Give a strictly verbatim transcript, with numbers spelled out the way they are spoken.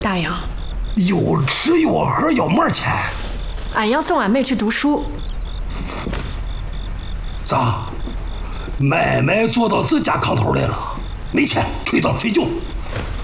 大洋， 又吃又喝要嘛钱？ 俺要送俺妹去读书。 咋？妹妹坐到自家炕头来了，没钱，吹灯睡觉。